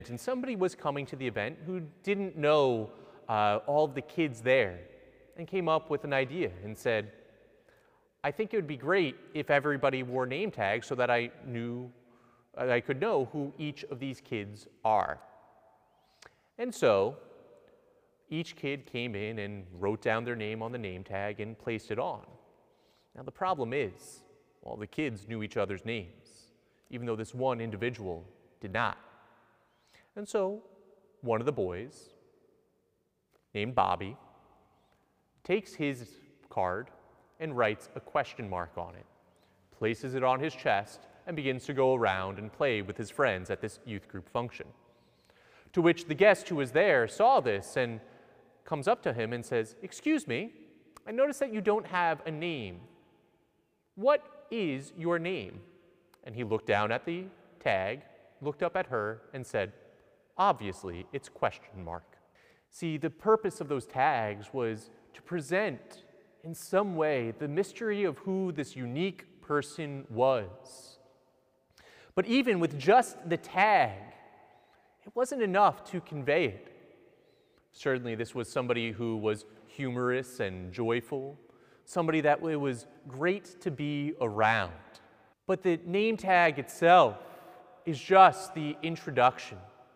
And somebody was coming to the event who didn't know all of the kids there and came up with an idea and said, I think it would be great if everybody wore name tags so that I could know who each of these kids are. And so each kid came in and wrote down their name on the name tag and placed it on. Now the problem is, all the kids knew each other's names, even though this one individual did not. And so one of the boys, named Bobby, takes his card and writes a question mark on it, places it on his chest, and begins to go around and play with his friends at this youth group function. To which the guest who was there saw this and comes up to him and says, "Excuse me, I noticed that you don't have a name. What is your name?" And he looked down at the tag, looked up at her, and said, "Obviously, it's question mark." See, the purpose of those tags was to present in some way the mystery of who this unique person was. But even with just the tag, it wasn't enough to convey it. Certainly this was somebody who was humorous and joyful, somebody that it was great to be around. But the name tag itself is just the introduction.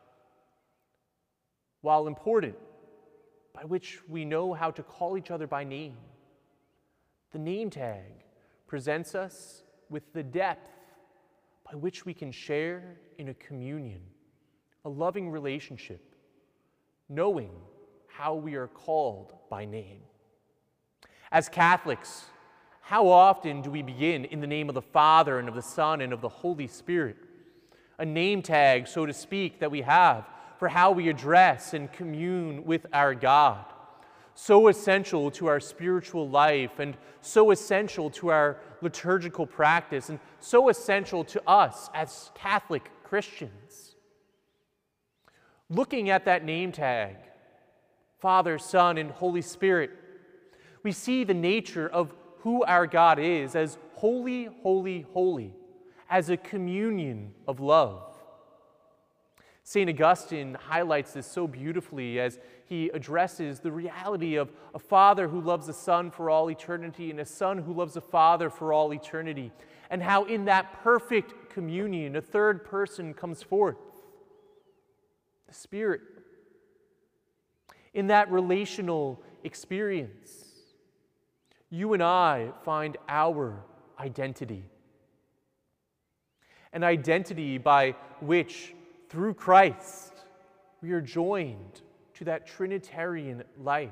While important, by which we know how to call each other by name, the name tag presents us with the depth by which we can share in a communion, a loving relationship, knowing how we are called by name. As Catholics, how often do we begin in the name of the Father and of the Son and of the Holy Spirit? A name tag, so to speak, that we have for how we address and commune with our God. So essential to our spiritual life and so essential to our liturgical practice and so essential to us as Catholic Christians. Looking at that name tag, Father, Son, and Holy Spirit, we see the nature of who our God is as holy, holy, holy, as a communion of love. St. Augustine highlights this so beautifully as he addresses the reality of a Father who loves a Son for all eternity and a Son who loves a Father for all eternity, and how in that perfect communion a third person comes forth, the Spirit. In that relational experience, you and I find our identity. An identity by which, through Christ, we are joined to that Trinitarian life.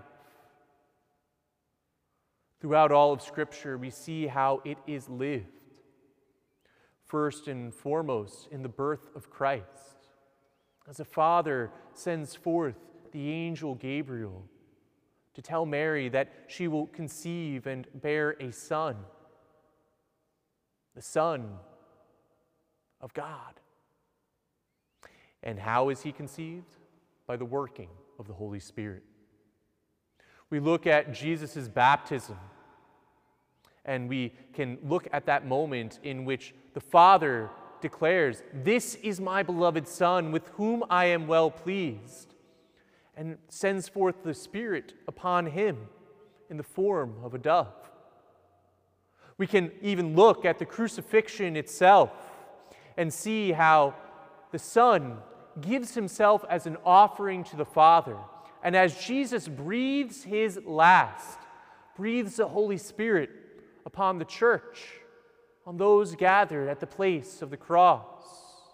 Throughout all of Scripture, we see how it is lived. First and foremost, in the birth of Christ, as a father sends forth the angel Gabriel to tell Mary that she will conceive and bear a son, the Son of God. And how is he conceived? By the working of the Holy Spirit. We look at Jesus' baptism, and we can look at that moment in which the Father declares, "This is my beloved Son, with whom I am well pleased," and sends forth the Spirit upon him in the form of a dove. We can even look at the crucifixion itself and see how the Son gives himself as an offering to the Father. And as Jesus breathes his last, breathes the Holy Spirit upon the church, on those gathered at the place of the cross.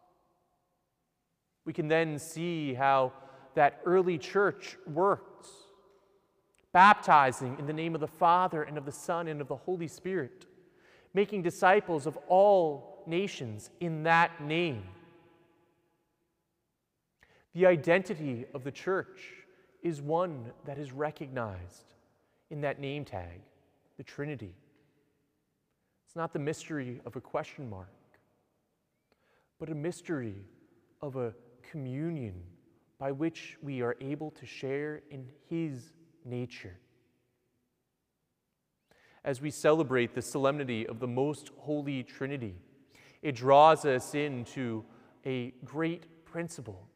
We can then see how that early church worked, baptizing in the name of the Father and of the Son and of the Holy Spirit, making disciples of all nations in that name. The identity of the church is one that is recognized in that name tag, the Trinity. It's not the mystery of a question mark, but a mystery of a communion by which we are able to share in his nature. As we celebrate the solemnity of the Most Holy Trinity, it draws us into a great principle